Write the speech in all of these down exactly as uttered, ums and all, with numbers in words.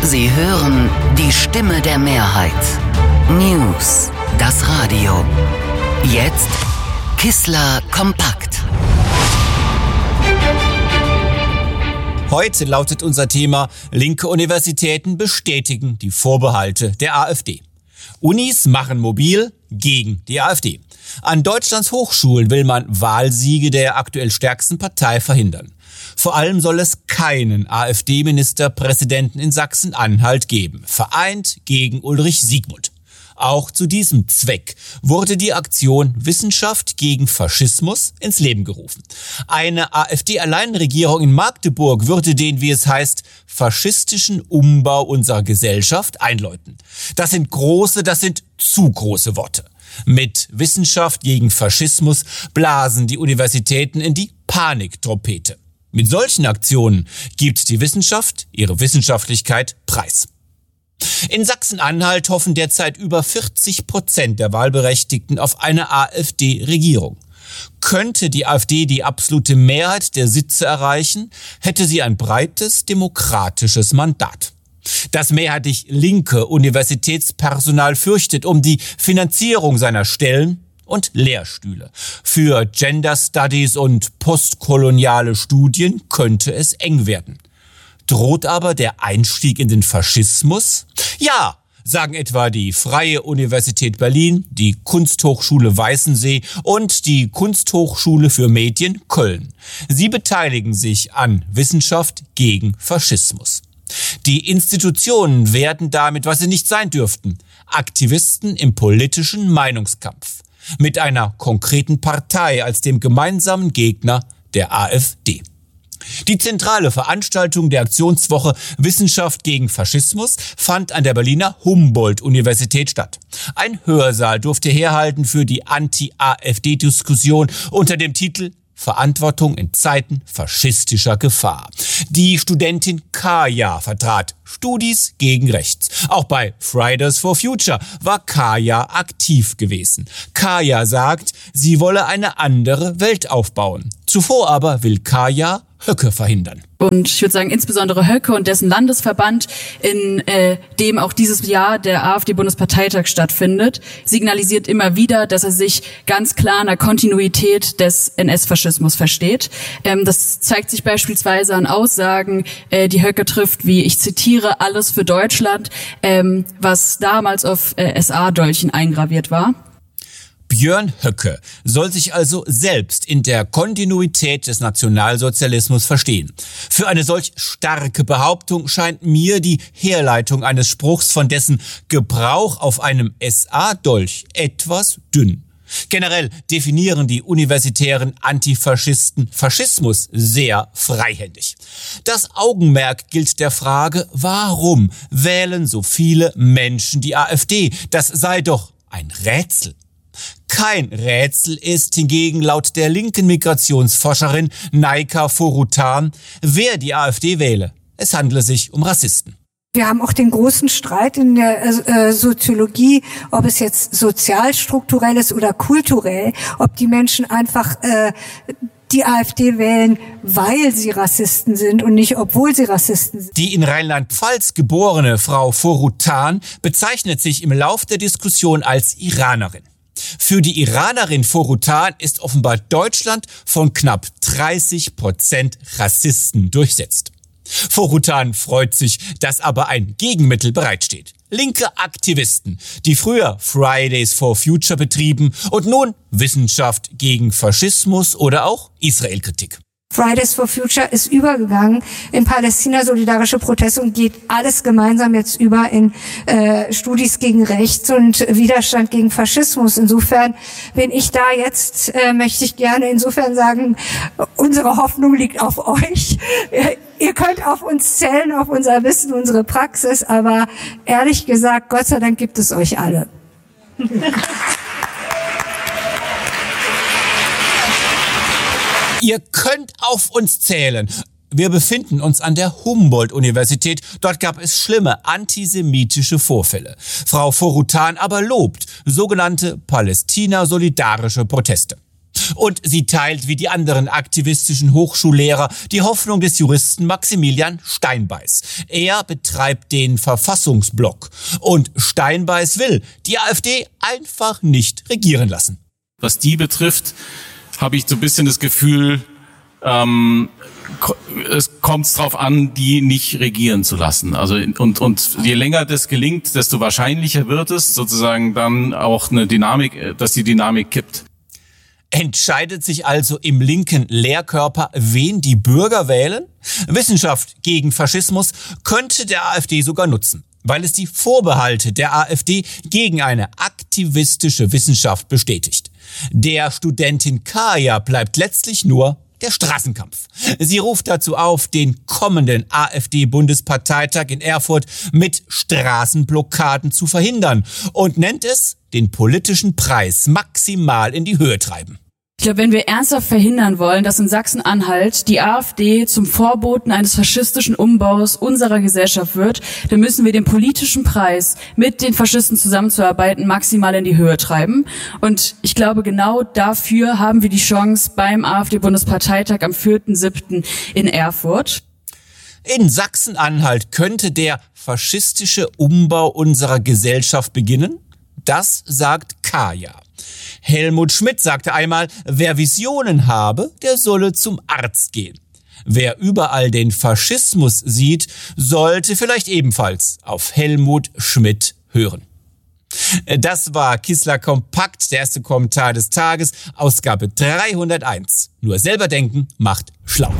Sie hören die Stimme der Mehrheit. News, das Radio. Jetzt Kissler kompakt. Heute lautet unser Thema: Linke Universitäten bestätigen die Vorbehalte der AfD. Unis machen mobil gegen die AfD. An Deutschlands Hochschulen will man Wahlsiege der aktuell stärksten Partei verhindern. Vor allem soll es keinen AfD-Ministerpräsidenten in Sachsen-Anhalt geben. Vereint gegen Ulrich Siegmund. Auch zu diesem Zweck wurde die Aktion Wissenschaft gegen Faschismus ins Leben gerufen. Eine AfD-Alleinregierung in Magdeburg würde den, wie es heißt, faschistischen Umbau unserer Gesellschaft einläuten. Das sind große, das sind zu große Worte. Mit Wissenschaft gegen Faschismus blasen die Universitäten in die Paniktrompete. Mit solchen Aktionen gibt die Wissenschaft ihre Wissenschaftlichkeit preis. In Sachsen-Anhalt hoffen derzeit über vierzig Prozent der Wahlberechtigten auf eine AfD-Regierung. Könnte die AfD die absolute Mehrheit der Sitze erreichen, hätte sie ein breites demokratisches Mandat. Das mehrheitlich linke Universitätspersonal fürchtet um die Finanzierung seiner Stellen und Lehrstühle. Für Gender Studies und postkoloniale Studien könnte es eng werden. Droht aber der Einstieg in den Faschismus? Ja, sagen etwa die Freie Universität Berlin, die Kunsthochschule Weißensee und die Kunsthochschule für Medien Köln. Sie beteiligen sich an Wissenschaft gegen Faschismus. Die Institutionen werden damit, was sie nicht sein dürften: Aktivisten im politischen Meinungskampf. Mit einer konkreten Partei als dem gemeinsamen Gegner der AfD. Die zentrale Veranstaltung der Aktionswoche Wissenschaft gegen Faschismus fand an der Berliner Humboldt-Universität statt. Ein Hörsaal durfte herhalten für die Anti-AfD-Diskussion unter dem Titel Verantwortung in Zeiten faschistischer Gefahr. Die Studentin Kaya vertrat Studis gegen Rechts. Auch bei Fridays for Future war Kaya aktiv gewesen. Kaya sagt, sie wolle eine andere Welt aufbauen. Zuvor aber will Kaya Höcke verhindern. Und ich würde sagen, insbesondere Höcke und dessen Landesverband, in äh, dem auch dieses Jahr der AfD-Bundesparteitag stattfindet, signalisiert immer wieder, dass er sich ganz klar einer Kontinuität des N S-Faschismus versteht. Ähm, das zeigt sich beispielsweise an Aussagen, äh, die Höcke trifft, wie, ich zitiere, alles für Deutschland, ähm, was damals auf äh, S A-Dolchen eingraviert war. Björn Höcke soll sich also selbst in der Kontinuität des Nationalsozialismus verstehen. Für eine solch starke Behauptung scheint mir die Herleitung eines Spruchs von dessen Gebrauch auf einem S A-Dolch etwas dünn. Generell definieren die universitären Antifaschisten Faschismus sehr freihändig. Das Augenmerk gilt der Frage, warum wählen so viele Menschen die AfD? Das sei doch ein Rätsel. Kein Rätsel ist hingegen laut der linken Migrationsforscherin Naika Forutan, wer die AfD wähle. Es handle sich um Rassisten. Wir haben auch den großen Streit in der äh, Soziologie, ob es jetzt sozialstrukturell ist oder kulturell, ob die Menschen einfach äh, die AfD wählen, weil sie Rassisten sind und nicht, obwohl sie Rassisten sind. Die in Rheinland-Pfalz geborene Frau Forutan bezeichnet sich im Lauf der Diskussion als Iranerin. Für die Iranerin Forutan ist offenbar Deutschland von knapp dreißig Prozent Rassisten durchsetzt. Forutan freut sich, dass aber ein Gegenmittel bereitsteht. Linke Aktivisten, die früher Fridays for Future betrieben und nun Wissenschaft gegen Faschismus oder auch Israel-Kritik. Fridays for Future ist übergegangen in Palästina-solidarische Proteste und geht alles gemeinsam jetzt über in äh, Studis gegen Rechts und Widerstand gegen Faschismus. Insofern bin ich da jetzt, äh, möchte ich gerne insofern sagen, unsere Hoffnung liegt auf euch. Ihr könnt auf uns zählen, auf unser Wissen, unsere Praxis, aber ehrlich gesagt, Gott sei Dank gibt es euch alle. Ihr könnt auf uns zählen. Wir befinden uns an der Humboldt-Universität. Dort gab es schlimme antisemitische Vorfälle. Frau Forutan aber lobt sogenannte Palästina-solidarische Proteste. Und sie teilt wie die anderen aktivistischen Hochschullehrer die Hoffnung des Juristen Maximilian Steinbeiß. Er betreibt den Verfassungsblock. Und Steinbeiß will die AfD einfach nicht regieren lassen. Was die betrifft, habe ich so ein bisschen das Gefühl, ähm, es kommt drauf an, die nicht regieren zu lassen. Also und und je länger das gelingt, desto wahrscheinlicher wird es sozusagen dann auch eine Dynamik, dass die Dynamik kippt. Entscheidet sich also im linken Lehrkörper, wen die Bürger wählen? Wissenschaft gegen Faschismus könnte der AfD sogar nutzen, weil es die Vorbehalte der AfD gegen eine aktivistische Wissenschaft bestätigt. Der Studentin Kaya bleibt letztlich nur der Straßenkampf. Sie ruft dazu auf, den kommenden AfD-Bundesparteitag in Erfurt mit Straßenblockaden zu verhindern und nennt es den politischen Preis maximal in die Höhe treiben. Ich glaube, wenn wir ernsthaft verhindern wollen, dass in Sachsen-Anhalt die AfD zum Vorboten eines faschistischen Umbaus unserer Gesellschaft wird, dann müssen wir den politischen Preis, mit den Faschisten zusammenzuarbeiten, maximal in die Höhe treiben. Und ich glaube, genau dafür haben wir die Chance beim AfD-Bundesparteitag am vierten siebten in Erfurt. In Sachsen-Anhalt könnte der faschistische Umbau unserer Gesellschaft beginnen? Das sagt Kaya. Helmut Schmidt sagte einmal, wer Visionen habe, der solle zum Arzt gehen. Wer überall den Faschismus sieht, sollte vielleicht ebenfalls auf Helmut Schmidt hören. Das war Kissler Kompakt, der erste Kommentar des Tages, Ausgabe dreihunderteins. Nur selber denken macht schlau.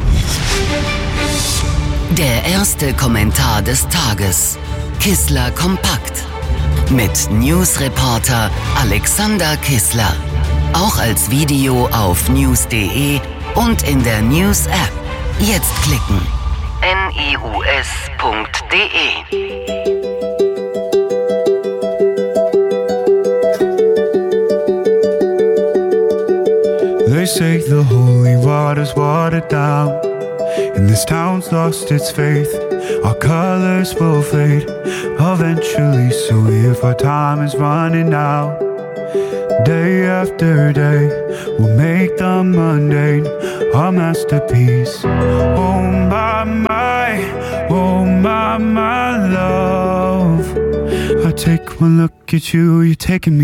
Der erste Kommentar des Tages. Kissler Kompakt. Mit Newsreporter Alexander Kissler. Auch als Video auf news punkt de und in der News-App. Jetzt klicken. news punkt de. They say the holy water's watered down, and this town's lost its faith. Our colors will fade eventually, so if our time is running out, day after day, we'll make the mundane our masterpiece. Oh my, my, oh my, my love, I take one look at you, you're taking me